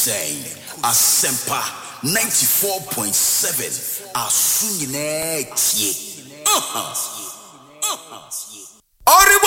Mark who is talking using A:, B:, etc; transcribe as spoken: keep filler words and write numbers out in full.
A: say Asempa ninety-four point seven Asunyine tie. Uh-huh. Uh-huh.